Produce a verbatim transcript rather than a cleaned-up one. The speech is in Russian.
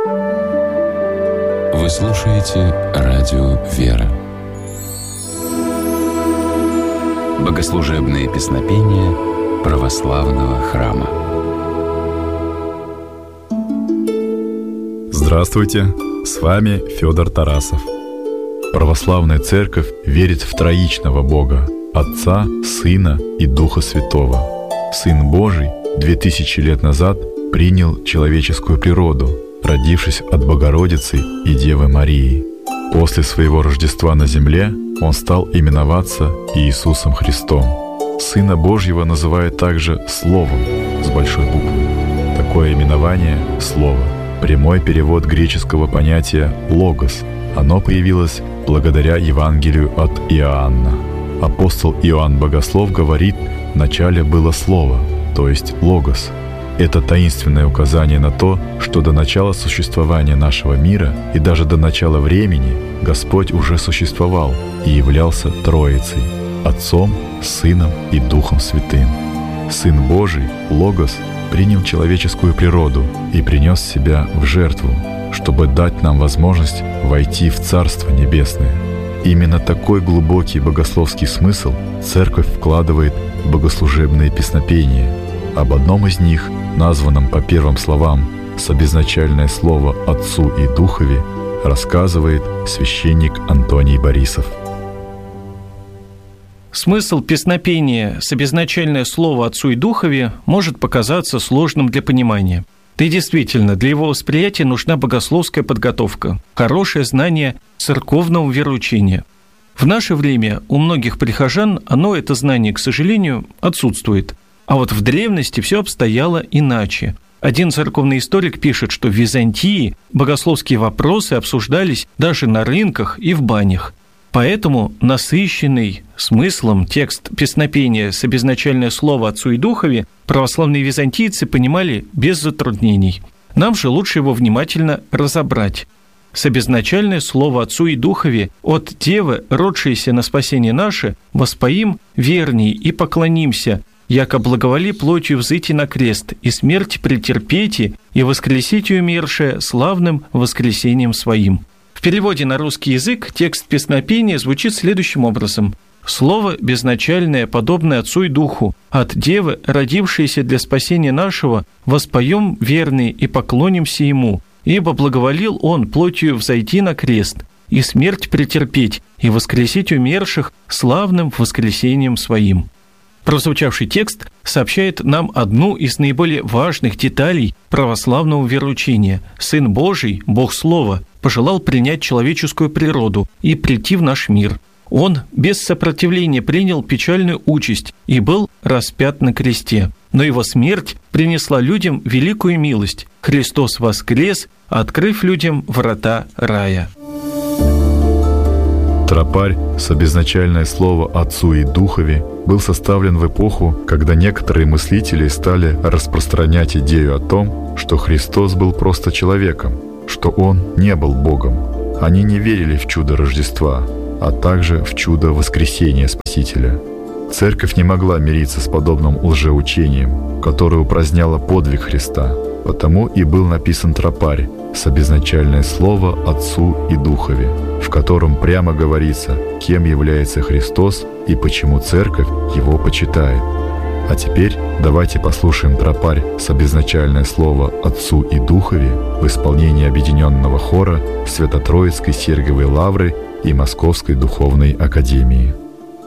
Вы слушаете радио «Вера». Богослужебные песнопения православного храма. Здравствуйте, с вами Федор Тарасов. Православная Церковь верит в троичного Бога – Отца, Сына и Духа Святого. Сын Божий две тысячи лет назад принял человеческую природу, родившись от Богородицы и Девы Марии. После своего Рождества на земле Он стал именоваться Иисусом Христом. Сына Божьего называют также Словом с большой буквы. Такое именование – Слово – прямой перевод греческого понятия «логос». Оно появилось благодаря Евангелию от Иоанна. Апостол Иоанн Богослов говорит: «Вначале было Слово», то есть «логос». Это таинственное указание на то, что до начала существования нашего мира и даже до начала времени Господь уже существовал и являлся Троицей – Отцом, Сыном и Духом Святым. Сын Божий, Логос, принял человеческую природу и принес себя в жертву, чтобы дать нам возможность войти в Царство Небесное. Именно такой глубокий богословский смысл Церковь вкладывает в богослужебные песнопения. Об одном из них, названном по первым словам «Собезначальное слово Отцу и Духове», рассказывает священник Антоний Борисов. Смысл песнопения «Собезначальное слово Отцу и Духове» может показаться сложным для понимания. Да и действительно, для его восприятия нужна богословская подготовка, хорошее знание церковного вероучения. В наше время у многих прихожан оно, это знание, к сожалению, отсутствует. А вот в древности все обстояло иначе. Один церковный историк пишет, что в Византии богословские вопросы обсуждались даже на рынках и в банях. Поэтому насыщенный смыслом текст песнопения «Собезначальное слово Отцу и Духове» православные византийцы понимали без затруднений. Нам же лучше его внимательно разобрать. «Собезначальное слово Отцу и Духове от Девы, родшейся на спасение наше, воспоим верней и поклонимся, яко благоволи плотью взыти на крест, и смерть претерпейте, и воскресите умершее славным воскресением своим». В переводе на русский язык текст песнопения звучит следующим образом. «Слово безначальное, подобное Отцу и Духу, от Девы, родившееся для спасения нашего, воспоем верные и поклонимся Ему, ибо благоволил Он плотью взойти на крест, и смерть претерпеть, и воскресить умерших славным воскресением Своим». Прозвучавший текст сообщает нам одну из наиболее важных деталей православного вероучения. Сын Божий, Бог Слова, пожелал принять человеческую природу и прийти в наш мир. Он без сопротивления принял печальную участь и был распят на кресте. Но его смерть принесла людям великую милость. Христос воскрес, открыв людям врата рая. Тропарь «Собезначальное слово Отцу и Духове» был составлен в эпоху, когда некоторые мыслители стали распространять идею о том, что Христос был просто человеком, что Он не был Богом. Они не верили в чудо Рождества, а также в чудо воскресения Спасителя. Церковь не могла мириться с подобным лжеучением, которое упраздняло подвиг Христа, потому и был написан тропарь «Собезначальное слово Отцу и Духове», в котором прямо говорится, кем является Христос и почему Церковь Его почитает. А теперь давайте послушаем тропарь «Собезначальное слово Отцу и Духове» в исполнении объединенного хора Свято-Троицкой Сергиевой Лавры и Московской Духовной Академии.